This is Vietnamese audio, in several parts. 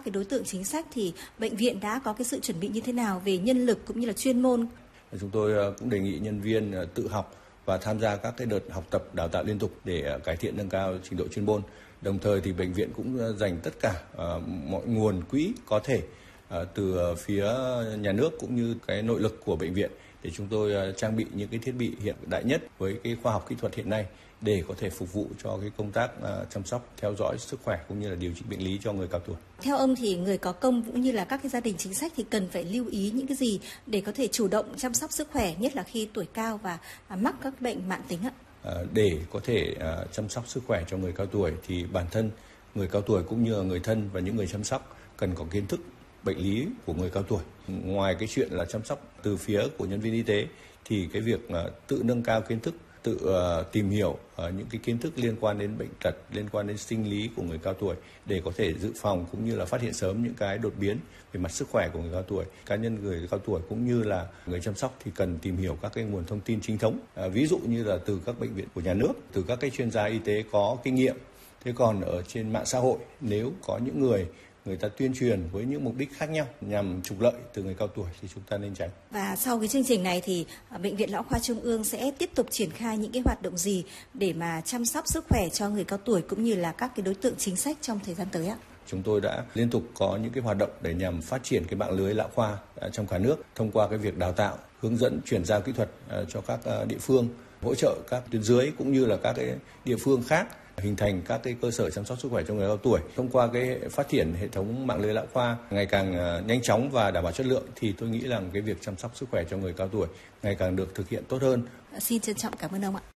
các cái đối tượng chính sách thì bệnh viện đã có cái sự chuẩn bị như thế nào về nhân lực cũng như là chuyên môn? Chúng tôi cũng đề nghị nhân viên tự học và tham gia các cái đợt học tập đào tạo liên tục để cải thiện nâng cao trình độ chuyên môn. Đồng thời thì bệnh viện cũng dành tất cả mọi nguồn quỹ có thể từ phía nhà nước cũng như cái nội lực của bệnh viện để chúng tôi trang bị những cái thiết bị hiện đại nhất với cái khoa học kỹ thuật hiện nay để có thể phục vụ cho cái công tác chăm sóc, theo dõi sức khỏe cũng như là điều trị bệnh lý cho người cao tuổi. Theo ông thì người có công cũng như là các cái gia đình chính sách thì cần phải lưu ý những cái gì để có thể chủ động chăm sóc sức khỏe, nhất là khi tuổi cao và mắc các bệnh mãn tính ạ? Để có thể chăm sóc sức khỏe cho người cao tuổi thì bản thân người cao tuổi cũng như là người thân và những người chăm sóc cần có kiến thức bệnh lý của người cao tuổi. Ngoài cái chuyện là chăm sóc từ phía của nhân viên y tế thì cái việc tự nâng cao kiến thức, tự tìm hiểu những cái kiến thức liên quan đến bệnh tật, liên quan đến sinh lý của người cao tuổi để có thể dự phòng cũng như là phát hiện sớm những cái đột biến về mặt sức khỏe của người cao tuổi. Cá nhân người cao tuổi cũng như là người chăm sóc thì cần tìm hiểu các cái nguồn thông tin chính thống, ví dụ như là từ các bệnh viện của nhà nước, từ các cái chuyên gia y tế có kinh nghiệm. Thế còn ở trên mạng xã hội, nếu có những người ta tuyên truyền với những mục đích khác nhau nhằm trục lợi từ người cao tuổi thì chúng ta nên tránh. Và sau cái chương trình này thì Bệnh viện Lão khoa Trung ương sẽ tiếp tục triển khai những cái hoạt động gì để mà chăm sóc sức khỏe cho người cao tuổi cũng như là các cái đối tượng chính sách trong thời gian tới ạ? Chúng tôi đã liên tục có những cái hoạt động để nhằm phát triển cái mạng lưới lão khoa trong cả nước thông qua cái việc đào tạo, hướng dẫn chuyển giao kỹ thuật cho các địa phương, hỗ trợ các tuyến dưới cũng như là các cái địa phương khác hình thành các cái cơ sở chăm sóc sức khỏe cho người cao tuổi. Thông qua cái phát triển hệ thống mạng lưới lão khoa ngày càng nhanh chóng và đảm bảo chất lượng thì tôi nghĩ rằng cái việc chăm sóc sức khỏe cho người cao tuổi ngày càng được thực hiện tốt hơn. Xin trân trọng cảm ơn ông ạ.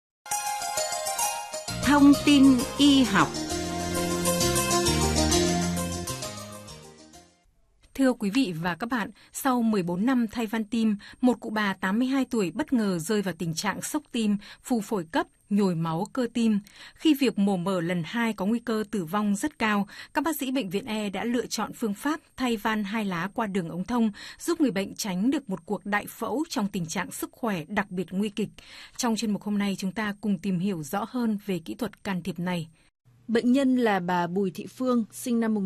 Thông tin y học. Thưa quý vị và các bạn, sau 14 năm thay van tim, một cụ bà 82 tuổi bất ngờ rơi vào tình trạng sốc tim, phù phổi cấp, nhồi máu cơ tim. Khi việc mổ mở lần 2 có nguy cơ tử vong rất cao, các bác sĩ bệnh viện E đã lựa chọn phương pháp thay van hai lá qua đường ống thông, giúp người bệnh tránh được một cuộc đại phẫu trong tình trạng sức khỏe đặc biệt nguy kịch. Trong chuyên mục hôm nay, chúng ta cùng tìm hiểu rõ hơn về kỹ thuật can thiệp này. Bệnh nhân là bà Bùi Thị Phương, sinh năm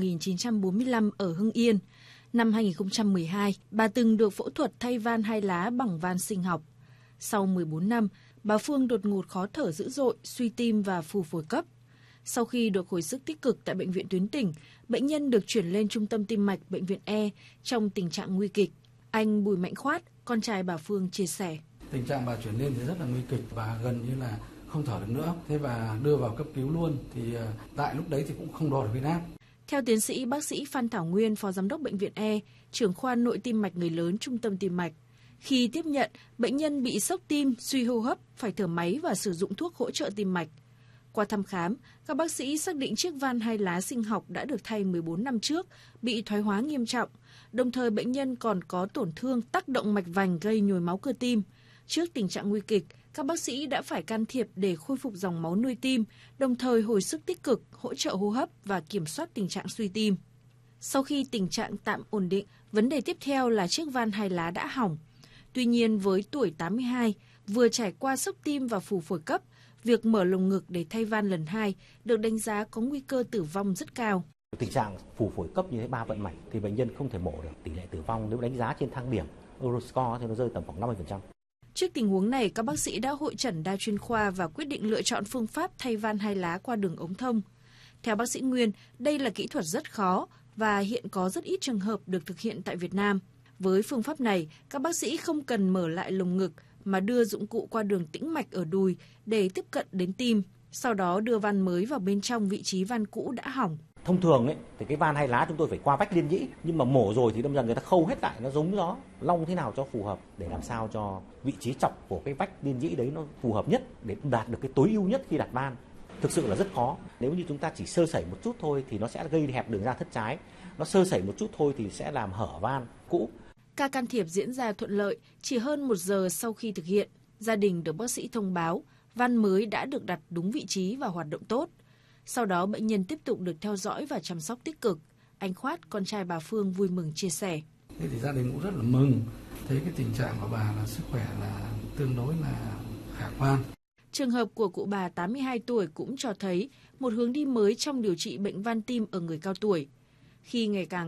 1945 ở Hưng Yên. Năm 2012, bà từng được phẫu thuật thay van hai lá bằng van sinh học. Sau 14 năm, bà Phương đột ngột khó thở dữ dội, suy tim và phù phổi cấp. Sau khi được hồi sức tích cực tại bệnh viện tuyến tỉnh, bệnh nhân được chuyển lên trung tâm tim mạch bệnh viện E trong tình trạng nguy kịch. Anh Bùi Mạnh Khoát, con trai bà Phương chia sẻ. Tình trạng bà chuyển lên thì rất là nguy kịch và gần như là không thở được nữa. Thế và đưa vào cấp cứu luôn thì tại lúc đấy thì cũng không đo được huyết áp. Theo tiến sĩ bác sĩ Phan Thảo Nguyên, Phó Giám đốc Bệnh viện E, trưởng khoa nội tim mạch người lớn Trung tâm Tim mạch, khi tiếp nhận, bệnh nhân bị sốc tim, suy hô hấp, phải thở máy và sử dụng thuốc hỗ trợ tim mạch. Qua thăm khám, các bác sĩ xác định chiếc van hai lá sinh học đã được thay 14 năm trước, bị thoái hóa nghiêm trọng. Đồng thời bệnh nhân còn có tổn thương tác động mạch vành gây nhồi máu cơ tim. Trước tình trạng nguy kịch, các bác sĩ đã phải can thiệp để khôi phục dòng máu nuôi tim, đồng thời hồi sức tích cực, hỗ trợ hô hấp và kiểm soát tình trạng suy tim. Sau khi tình trạng tạm ổn định, vấn đề tiếp theo là chiếc van hai lá đã hỏng. Tuy nhiên với tuổi 82, vừa trải qua sốc tim và phù phổi cấp, việc mở lồng ngực để thay van lần 2 được đánh giá có nguy cơ tử vong rất cao. Tình trạng phù phổi cấp như thế 3 vận mạch thì bệnh nhân không thể mổ được. Tỷ lệ tử vong nếu đánh giá trên thang điểm Euroscore thì nó rơi tầm khoảng 50%. Trước tình huống này, các bác sĩ đã hội chẩn đa chuyên khoa và quyết định lựa chọn phương pháp thay van hai lá qua đường ống thông. Theo bác sĩ Nguyên, đây là kỹ thuật rất khó và hiện có rất ít trường hợp được thực hiện tại Việt Nam. Với phương pháp này, các bác sĩ không cần mở lại lồng ngực mà đưa dụng cụ qua đường tĩnh mạch ở đùi để tiếp cận đến tim, sau đó đưa van mới vào bên trong vị trí van cũ đã hỏng. Thông thường ấy, thì cái van hai lá chúng tôi phải qua vách liên nhĩ, nhưng mà mổ rồi thì đâm ra người ta khâu hết lại, nó giống nó long thế nào cho phù hợp để làm sao cho vị trí chọc của cái vách liên nhĩ đấy nó phù hợp nhất để đạt được cái tối ưu nhất khi đặt van. Thực sự là rất khó. Nếu như chúng ta chỉ sơ sẩy một chút thôi thì nó sẽ gây hẹp đường ra thất trái, nó sơ sẩy một chút thôi thì sẽ làm hở van cũ. Ca can thiệp diễn ra thuận lợi, chỉ hơn 1 giờ sau khi thực hiện, gia đình được bác sĩ thông báo van mới đã được đặt đúng vị trí và hoạt động tốt. Sau đó bệnh nhân tiếp tục được theo dõi và chăm sóc tích cực. Anh Khoát, con trai bà Phương vui mừng chia sẻ. Thế thì gia đình cũng rất là mừng, thấy cái tình trạng của bà là sức khỏe là tương đối là khả quan. Trường hợp của cụ bà 82 tuổi cũng cho thấy một hướng đi mới trong điều trị bệnh van tim ở người cao tuổi. Khi ngày càng